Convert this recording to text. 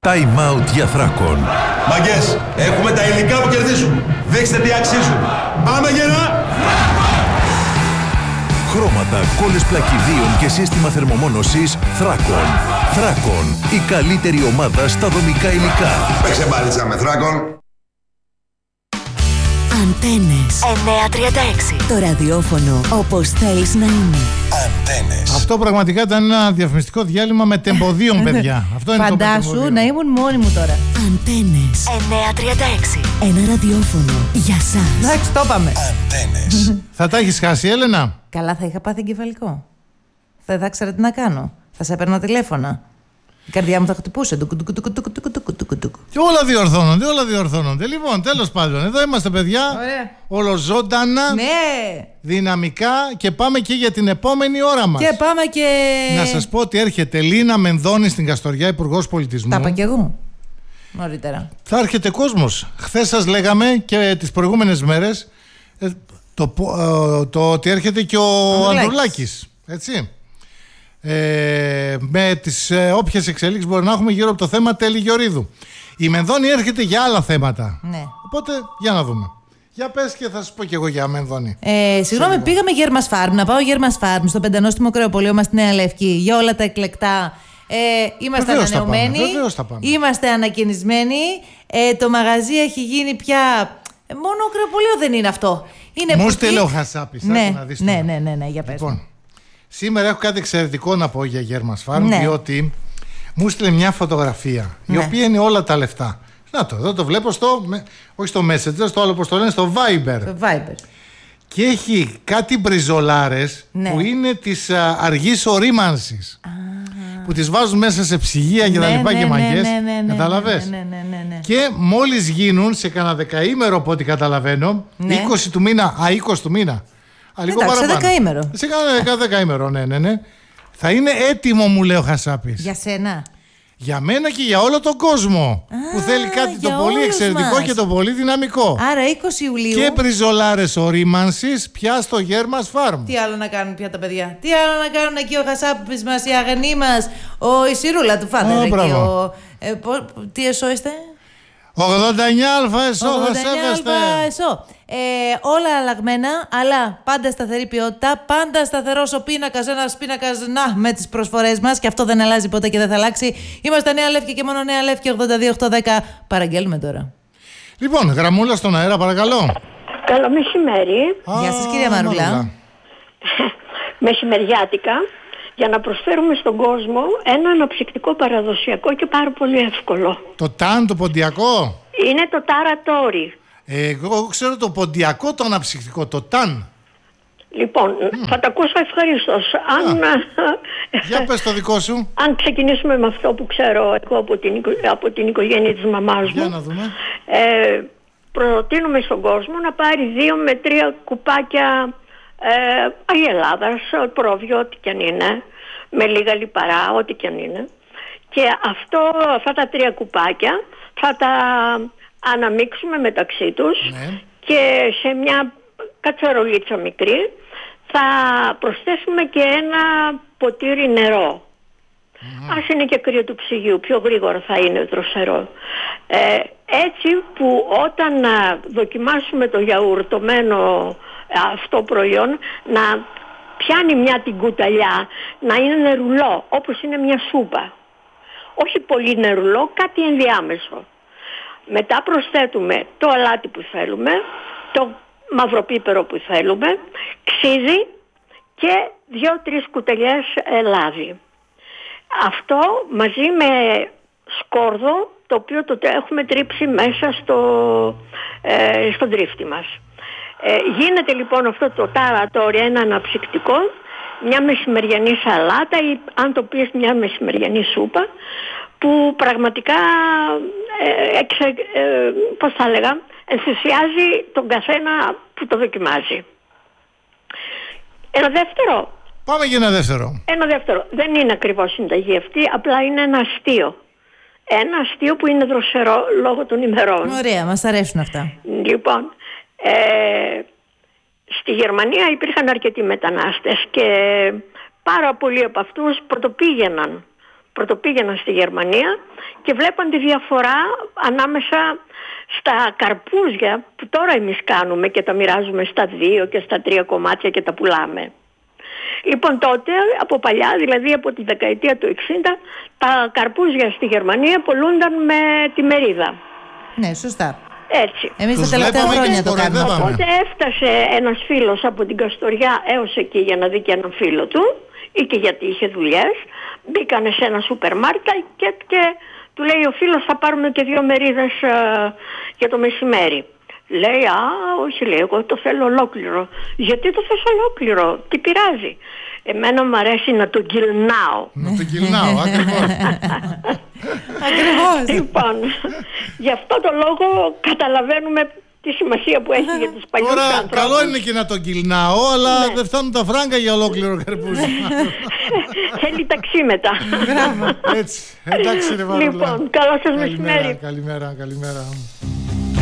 Time out για Θράκον. Μαγκές, έχουμε τα υλικά που κερδίζουν. Δείξτε τι αξίζουν. Πάμε γερά! Χρώματα, κόλλες πλακιδίων και σύστημα θερμομόνωσης Θράκον. Θράκον, η καλύτερη ομάδα στα δομικά υλικά. Παίξε μπάλιτσα με Θράκον. Αντένες 936. Το ραδιόφωνο όπως θέλεις να είναι. Αντένες. Αυτό πραγματικά ήταν ένα διαφημιστικό διάλειμμα με τεμποδίων, παιδιά. Αυτό είναι. Φαντάσου να ήμουν μόνη μου τώρα. Αντένες 936. Ένα ραδιόφωνο για σας. Εντάξει, το είπαμε. Αντένες. Θα τα έχεις χάσει, Έλενα? Καλά, θα είχα πάθει εγκεφαλικό. Δεν θα ήξερα τι να κάνω. Θα σε έπαιρνα τηλέφωνα. Η καρδιά μου θα χτυπούσε. Και όλα διορθώνονται. Λοιπόν, τέλος πάντων, εδώ είμαστε, παιδιά. Ωραία. Ολοζώντανα, Ναι. δυναμικά και πάμε και για την επόμενη ώρα μας. Και πάμε και. Να σας πω ότι έρχεται Λίνα Μενδώνη στην Καστοριά, Υπουργός Πολιτισμού. Τα είπα κι εγώ νωρίτερα. Θα έρχεται κόσμος. Χθες σας λέγαμε και τις προηγούμενες μέρες το ότι έρχεται και ο Ανδρουλάκης. Έτσι. Με τις όποιες εξελίξεις μπορεί να έχουμε γύρω από το θέμα Τέλη Γεωργίδου. Η Μενδώνη έρχεται για άλλα θέματα. Ναι. Οπότε για να δούμε. Για πες και θα σας πω κι εγώ για Μενδώνη. Συγγνώμη, πήγαμε Γέρμας Φάρμ. Να πάω Γέρμας Φάρμ στο πεντανόστιμο κρεοπολείο μας στη Νέα Λευκή για όλα τα εκλεκτά. Είμαστε ανανεωμένοι. Είμαστε ανακαινισμένοι. Το μαγαζί έχει γίνει πια. Μόνο κρεοπολείο δεν είναι αυτό. Μου στείλε ο Χασάπης. Ναι, για πες. Λοιπόν, σήμερα έχω κάτι εξαιρετικό να πω για Γέρμας Φάρμ, Ναι. διότι μου στείλε μια φωτογραφία, η οποία είναι όλα τα λεφτά. Να το, εδώ το βλέπω όχι στο Messenger, στο άλλο, πώς το λένε, στο Viber. Το Viber. Και έχει κάτι μπριζολάρες που είναι της αργής ορίμανσης. Που τις βάζουν μέσα σε ψυγεία και τα λοιπά και μαγκές. Καταλαβες. Ναι. Και μόλις γίνουν σε κανένα δεκαήμερο, από ό,τι καταλαβαίνω, 20 του μήνα, 20 του μήνα. Λίγο Εντάξει, σε δεκαήμερο. Σε κανένα δεκαήμερο, ναι. Θα είναι έτοιμο, μου λέει ο Χασάπης. Για σένα. Για μένα και για όλο τον κόσμο. Που θέλει κάτι το πολύ εξαιρετικό και το πολύ δυναμικό. Άρα 20 Ιουλίου. Και μπριζολάρες ορίμανσης πια στο Γέρμας Φάρμ. Τι άλλο να κάνουν πια τα παιδιά. Τι άλλο να κάνουν εκεί ο Χασάπης μας, η αγνή μας, η Σιρούλα του Φάντερ. Τι εσώ είστε? 89 ΑΕΣΟ, θα σέβεστε. Όλα αλλαγμένα, αλλά πάντα σταθερή ποιότητα, πάντα σταθερός ο πίνακας, ένας πίνακας με τις προσφορές μας, και αυτό δεν αλλάζει ποτέ και δεν θα αλλάξει. Είμαστε Νέα Λεύκη και μόνο Νέα Λεύκη, 82-810. Παραγγέλνουμε τώρα. Λοιπόν, γραμμούλα στον αέρα, παρακαλώ. Καλό μεσημέρι. Γεια σας, κυρία Μαρούλα. Μεσημεριάτικα, για να προσφέρουμε στον κόσμο ένα αναψυκτικό παραδοσιακό και πάρα πολύ εύκολο. Το ΤΑΝ, το ποντιακό. Είναι το ταρατόρι. Εγώ ξέρω το ποντιακό, το αναψυκτικό, το ΤΑΝ. Λοιπόν, θα τα ακούσω ευχαρίστως. Για πες το δικό σου. Αν ξεκινήσουμε με αυτό που ξέρω εγώ από την οικογένεια της μαμάς μου. Για να δούμε. Προτείνουμε στον κόσμο να πάρει 2 με 3 κουπάκια αγελάδας, πρόβιο, ό,τι και αν είναι, με λίγα λιπαρά, ό,τι και αν είναι. Και αυτά τα 3 κουπάκια θα τα αναμίξουμε μεταξύ τους, και σε μια κατσαρολίτσα μικρή θα προσθέσουμε και ένα ποτήρι νερό. Ας είναι και κρύο του ψυγείου, πιο γρήγορα θα είναι δροσερό. Έτσι που όταν δοκιμάσουμε το γιαουρτωμένο αυτό προϊόν, να πιάνει μια την κουταλιά, να είναι νερουλό, όπως είναι μια σούπα. Όχι πολύ νερουλό, κάτι ενδιάμεσο. Μετά προσθέτουμε το αλάτι που θέλουμε, το μαυροπίπερο που θέλουμε, ξύδι και 2-3 κουταλιές λάδι. Αυτό μαζί με σκόρδο, το οποίο το έχουμε τρίψει μέσα στο τρίφτη μας. Γίνεται λοιπόν αυτό το ταρατόρι ένα αναψυκτικό, μια μεσημεριανή σαλάτα, ή αν το πεις μια μεσημεριανή σούπα, που πραγματικά πώς θα έλεγα, ενθουσιάζει τον καθένα που το δοκιμάζει. Ένα δεύτερο. Πάμε για ένα δεύτερο. Ένα δεύτερο. Δεν είναι ακριβώς συνταγή αυτή, απλά είναι ένα αστείο. Ένα αστείο που είναι δροσερό λόγω των ημερών. Ωραία, μας αρέσουν αυτά. Λοιπόν, στη Γερμανία υπήρχαν αρκετοί μετανάστες και πάρα πολλοί από αυτούς πρωτοπήγαιναν πρωτοπήγαιναν στη Γερμανία και βλέπαν τη διαφορά ανάμεσα στα καρπούζια που τώρα εμείς κάνουμε και τα μοιράζουμε στα 2 και στα 3 κομμάτια και τα πουλάμε. Λοιπόν, τότε από παλιά, δηλαδή από τη δεκαετία του 60, τα καρπούζια στη Γερμανία πολλούνταν με τη μερίδα. Ναι, σωστά. Έτσι. Εμείς τα τελευταία χρόνια το κάνουμε. Οπότε έφτασε ένας φίλος από την Καστοριά έως εκεί για να δει και έναν φίλο του, ή και γιατί είχε δουλειές. Μπήκανε σε ένα σούπερ μάρκετ και του λέει ο φίλος, θα πάρουμε και 2 μερίδες για το μεσημέρι. Λέει, όχι, λέει, εγώ το θέλω ολόκληρο. Γιατί το θες ολόκληρο, τι πειράζει? Εμένα μου αρέσει να το γκυλνάω. Να το γκυλνάω, ακριβώς. Ακριβώς. Λοιπόν, γι' αυτό το λόγο καταλαβαίνουμε τη σημασία που έχει για τους παλιούς ανθρώπους. Τώρα, καλό είναι και να το γκυλνάω, αλλά δεν φτάνουν τα φράγκα για ολόκληρο καρπούζι. Θέλει ταξίμετα. Έτσι, εντάξει ρε Βαρούλα. Λοιπόν, καλό σας μεσημέρι. Καλημέρα.